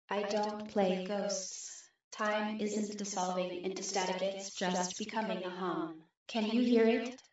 I don't play ghosts. Time isn't dissolving into static, it's just becoming a hum. Can you hear it?